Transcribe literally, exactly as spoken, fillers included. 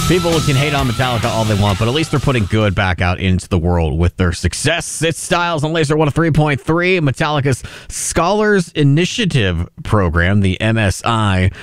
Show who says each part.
Speaker 1: People can hate on Metallica all they want, but at least they're putting good back out into the world with their success. It's Styles on Laser one oh three point three. Metallica's Scholars Initiative program, the M S I,